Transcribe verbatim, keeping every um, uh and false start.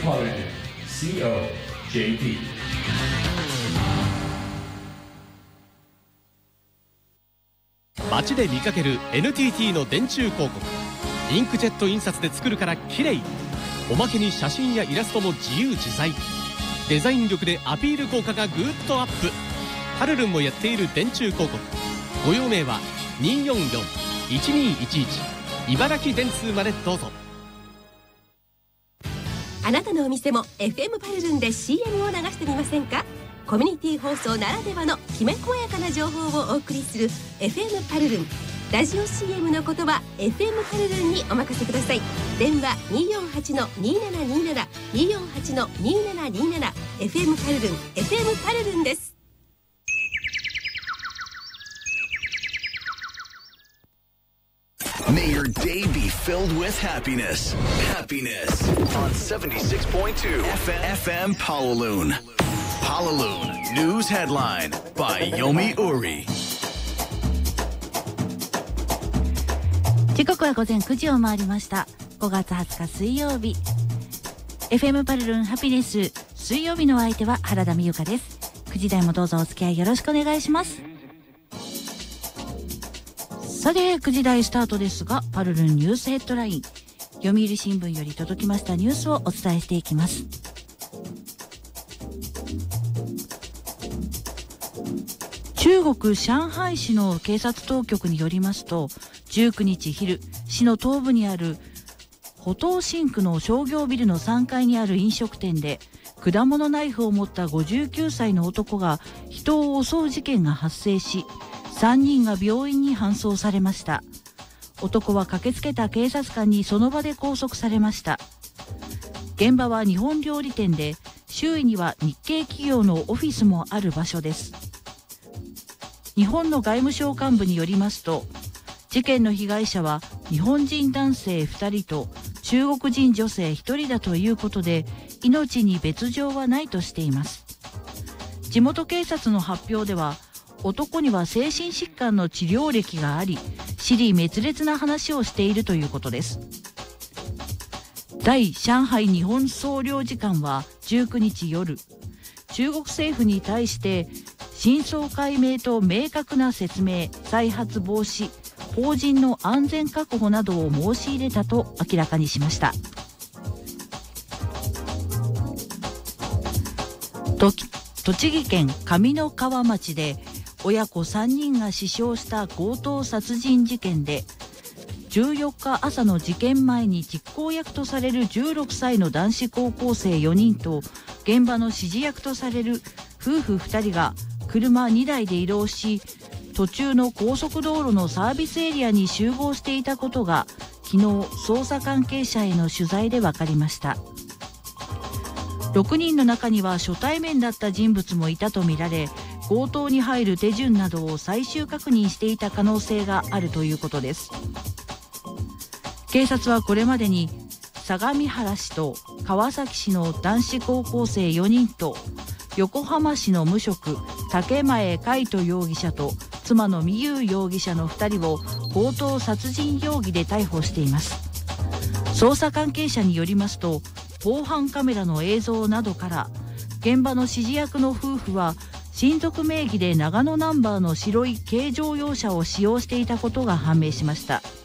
Paladin シーオージェーピー。 街で見かける エヌティーティー の電柱広告。インクジェット印刷で作るから綺麗。おまけに写真やイラストも自由自在。デザイン力でアピール効果がぐーっとアップ。パルルンもやっている電柱広告。ご用命はにーよんよんいちにーいちいち茨城電通までどうぞ。 あなたのお店も エフエム パルルンで シーエム を流してみませんか？コミュニティ放送ならではのきめ細やかな情報をお送りする エフエム パルルン。ラジオ シーエム の言葉 エフエム パルルンにお任せください。電話 にーよんはちのにーななにーなな にーよんはちのにーななにーなな エフエム パルルン エフエム パルルンです。 May your day be filled with happiness. Happiness on seventy-six point two F M Pawaloon. Pawaloon News Headline by Yomi Uri. 時刻は午前くじを回りました。ごがつはつか水曜日、 エフエム パルルンハピネス水曜日の相手は原田美由香です。くじ台もどうぞお付き合いよろしくお願いします。さてくじ台スタートですが、パルルンニュースヘッドライン、読売新聞より届きましたニュースをお伝えしていきます。中国上海市の警察当局によりますと、じゅうくにち昼、市の東部にある浦東新区の商業ビルのさんがいにある飲食店で、果物ナイフを持ったごじゅうきゅうさいの男が人を襲う事件が発生し、さんにんが病院に搬送されました。男は駆けつけた警察官にその場で拘束されました。現場は日本料理店で、周囲には日系企業のオフィスもある場所です。日本の外務省幹部によりますと、事件の被害者は日本人男性ふたりと中国人女性ひとりだということで、命に別状はないとしています。地元警察の発表では、男には精神疾患の治療歴があり、支離滅裂な話をしているということです。在上海日本総領事館はじゅうくにち夜、中国政府に対して真相解明と明確な説明、再発防止、邦人の安全確保などを申し入れたと明らかにしました。と栃木県上三川町で親子さんにんが死傷した強盗殺人事件で、じゅうよっか朝の事件前に実行役とされるじゅうろくさいの男子高校生よにんと、現場の指示役とされる夫婦ふたりが車にだいで移動し、途中の高速道路のサービスエリアに集合していたことが昨日捜査関係者への取材で分かりました。ろくにんの中には初対面だった人物もいたとみられ、強盗に入る手順などを最終確認していた可能性があるということです。警察はこれまでに相模原市と川崎市の男子高校生よにんと、横浜市の無職竹前海斗容疑者と妻の美優容疑者のふたりを強盗殺人容疑で逮捕しています。捜査関係者によりますと、防犯カメラの映像などから現場の指示役の夫婦は親族名義で長野ナンバーの白い軽乗用車を使用していたことが判明しました。